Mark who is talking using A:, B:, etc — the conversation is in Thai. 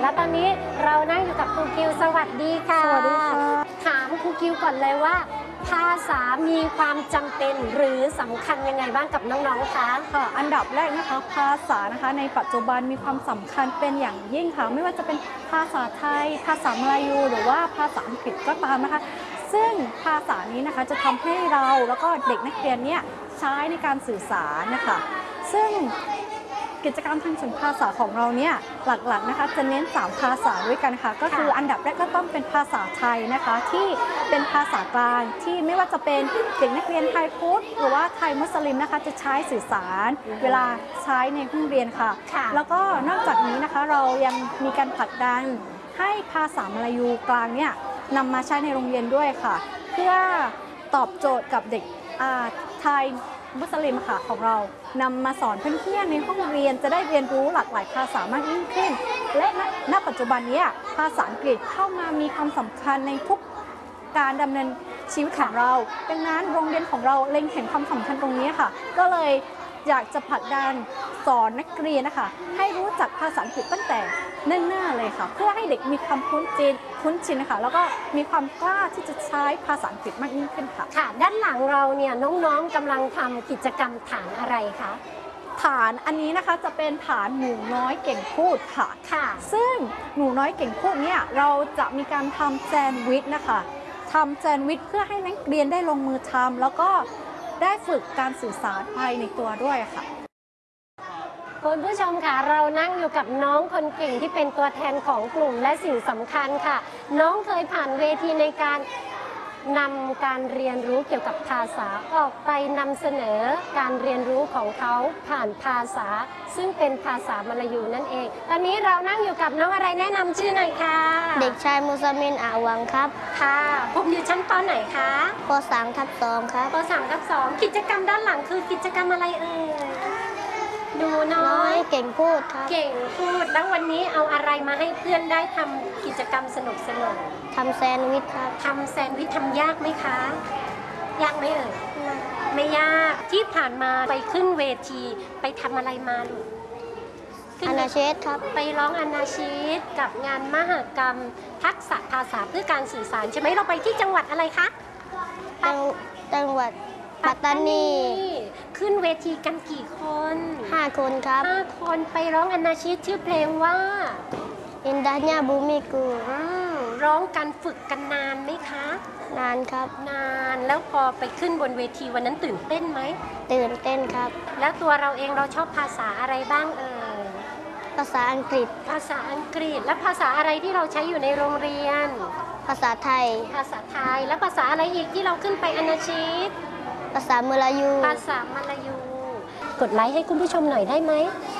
A: แล้วตอนนี้เรานั่งอยู่กับครูกิวสวัสดีค่ะ
B: สวัสดีค่ะ
A: ถามครูกิวก่อนเลยว่า ภาษามีความจำเป็นหรือสำคัญยังไงบ้างกับน้องๆคะ
B: ค่ะอันดับแรกนะคะภาษานะคะในปัจจุบันมีความสำคัญเป็นอย่างยิ่งค่ะไม่ว่าจะเป็นภาษาไทยภาษามลายูหรือว่าภาษาอังกฤษก็ตามนะคะซึ่งภาษานี้นะคะจะทำให้เราแล้วก็เด็กนักเรียนเนี่ยใช้ในการสื่อสารนะคะซึ่งกิจกรรมทางเชิงภาษาของเราเนี่ยหลักๆนะคะจะเน้น3ภาษาด้วยกันค่ะก็คืออันดับแรกก็ต้องเป็นภาษาไทยนะคะที่เป็นภาษากลางที่ไม่ว่าจะเป็นเด็กนักเรียนไทยพุทธหรือว่าไทยมุสลิมนะคะจะใช้สื่อสารเวลาใช้ในห้องเรียนค่ะแล้วก็นอกจากนี้นะคะเรายังมีการผลักดันให้ภาษามลายูกลางเนี่ยนำมาใช้ในโรงเรียนด้วยค่ะเพื่อตอบโจทย์กับเด็กไทยมุสลิมค่ะของเรานำมาสอนเพื่อนๆในห้องเรียนจะได้เรียนรู้หลากหลายภาษามากยิ่งขึ้นและณปัจจุบันนี้ภาษาอังกฤษเข้ามามีความสำคัญในทุกการดำเนินชีวิตของเราดังนั้นโรงเรียนของเราเล็งเห็นความสำคัญตรงนี้ค่ะก็เลยอยากจะผลักดันสอนนักเรียนนะคะให้รู้จักภาษาอังกฤษตั้งแต่เนิ่นๆเลยค่ะเพื่อให้เด็กมีความคุ้นชินนะคะแล้วก็มีความกล้าที่จะใช้ภาษาอังกฤษมากยิ่งขึ้นค่ะ
A: ค่ะด้านหลังเราเนี่ยน้องๆกำลังทำกิจกรรมฐานอะไรคะ
B: ฐานอันนี้นะคะจะเป็นฐานหนูน้อยเก่งพูดค่ะซึ่งหนูน้อยเก่งพูดเนี่ยเราจะมีการทำแซนด์วิชนะคะทำแซนด์วิชเพื่อให้นักเรียนได้ลงมือทำแล้วก็ได้ฝึกการสื่อสารภายในตัวด้วยค่ะ
A: คุณผู้ชมค่ะเรานั่งอยู่กับน้องคนเก่งที่เป็นตัวแทนของกลุ่มและสิ่งสำคัญค่ะน้องเคยผ่านเวทีในการนำการเรียนรู้เกี่ยวกับภาษาออกไปนำเสนอการเรียนรู้ของเขาผ่านภาษาซึ่งเป็นภาษามลายูนั่นเองตอนนี้เรานั่งอยู่กับน้องอะไรแนะนำชื่อหน่อยค่ะ
C: เด็กชายมูซามินอาวังครับ
A: ค่ะผมอยู่ชั้นป.ไหนคะ
C: ป.3/2ครับ
A: ป.3/2กิจกรรมด้านหลังคือกิจกรรมอะไรเอ่ยดูน้อย
C: เก่งพูดครับ
A: เก่งพูดแล้ววันนี้เอาอะไรมาให้เพื่อนได้ทำกิจกรรมสนุก
C: ทำแซนด์วิชครับ
A: ทำแซนด์วิชทำยากไหมคะยากไหมเอ่ยไม่ยากที่ผ่านมาไปขึ้นเวทีไปทำอะไรมาลูก
C: อานาชิตครับ
A: ไปร้องอานาชิตกับงานมหกรรมทักษะภาษาเพื่อการสื่อสารใช่ไหมเราไปที่จังหวัดอะไรคะ
C: จังหวัดปัตตานี
A: ขึ้นเวทีกันกี่คน
C: 5 คนครับ
A: 5 คนไปร้องอานาชิตชื่อเพลงว่า
C: อินดาญาบูมิกู
A: ร้องกันฝึกกันนานไหมคะ
C: นานครับ
A: นานแล้วพอไปขึ้นบนเวทีวันนั้นตื่นเต้นไหม
C: ตื่นเต้นครับ
A: แล้วตัวเราเองเราชอบภาษาอะไรบ้างเอ่ย
C: ภาษาอังกฤษ
A: ภาษาอังกฤษและภาษาอะไรที่เราใช้อยู่ในโรงเรียน
C: ภาษาไทย
A: แล้วภาษาอะไรอีกที่เราขึ้นไปอานาชิต
C: ภาษามลายู
A: กดไลค์ให้คุณผู้ชมหน่อยได้ไหม